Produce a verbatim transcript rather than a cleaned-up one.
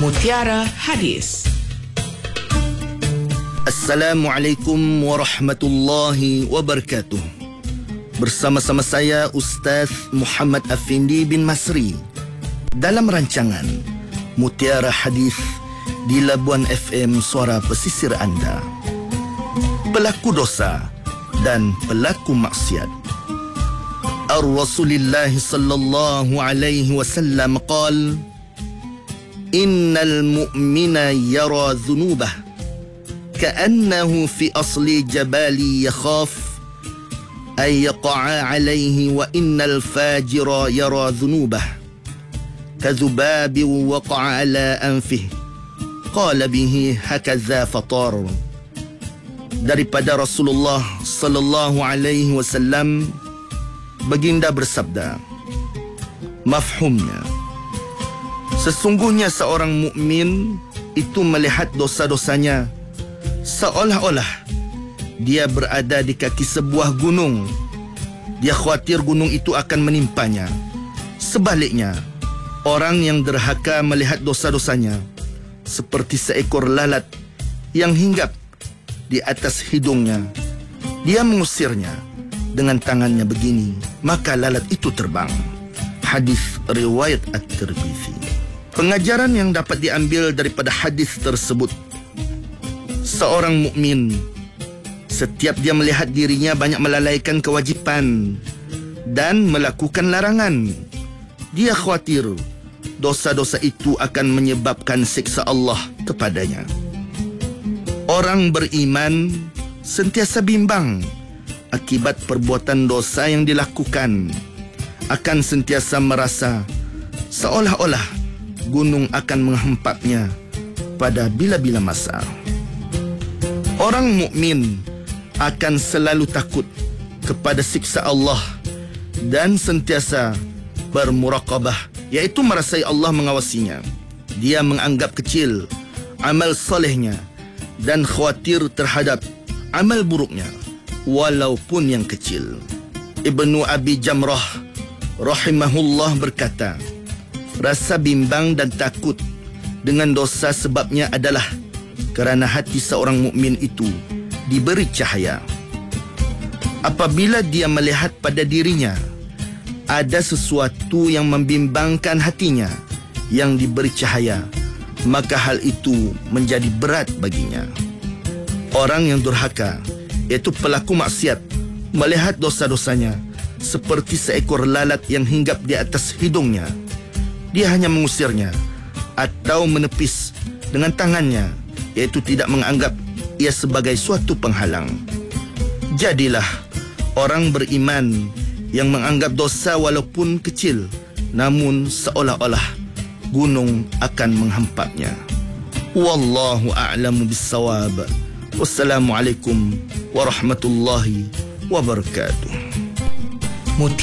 Mutiara Hadis. Assalamualaikum warahmatullahi wabarakatuh. Bersama-sama saya Ustaz Muhammad Afindi bin Masri dalam rancangan Mutiara Hadis di Labuan F M Suara Pesisir Anda. Pelaku dosa dan pelaku maksiat. Ar-Rasulullah sallallahu alaihi wasallam qala: Innal mu'mina yara dhunubah ka'annahu fi asli jabali yakhaf ay yaqa'a alayhi, wa innal fajira yara dhunubah kadhubabi waqa'a ala anfihi qala bihi hakadha fatar. Daripada Rasulullah sallallahu alaihi wasallam, baginda bersabda, mafhumnya, sesungguhnya seorang mukmin itu melihat dosa-dosanya seolah-olah dia berada di kaki sebuah gunung. Dia khawatir gunung itu akan menimpanya. Sebaliknya, orang yang derhaka melihat dosa-dosanya seperti seekor lalat yang hinggap di atas hidungnya. Dia mengusirnya dengan tangannya begini, maka lalat itu terbang. Hadis riwayat At-Tirmizi. Pengajaran yang dapat diambil daripada hadis tersebut, seorang mukmin setiap dia melihat dirinya banyak melalaikan kewajipan dan melakukan larangan, dia khawatir dosa-dosa itu akan menyebabkan siksa Allah kepadanya. Orang beriman sentiasa bimbang akibat perbuatan dosa yang dilakukan, akan sentiasa merasa seolah-olah gunung akan menghempapnya pada bila-bila masa. Orang mukmin akan selalu takut kepada siksa Allah dan sentiasa bermuraqabah, iaitu merasai Allah mengawasinya. Dia menganggap kecil amal solehnya dan khawatir terhadap amal buruknya, walaupun yang kecil. Ibnu Abi Jamrah rahimahullah berkata, rasa bimbang dan takut dengan dosa sebabnya adalah kerana hati seorang mukmin itu diberi cahaya. Apabila dia melihat pada dirinya ada sesuatu yang membimbangkan hatinya yang diberi cahaya, maka hal itu menjadi berat baginya. Orang yang durhaka, iaitu pelaku maksiat, melihat dosa-dosanya seperti seekor lalat yang hinggap di atas hidungnya. Dia hanya mengusirnya atau menepis dengan tangannya, iaitu tidak menganggap ia sebagai suatu penghalang. Jadilah orang beriman yang menganggap dosa walaupun kecil, namun seolah-olah gunung akan menghempapnya. Wallahu a'lamu bissawab. Wassalamualaikum warahmatullahi wabarakatuh.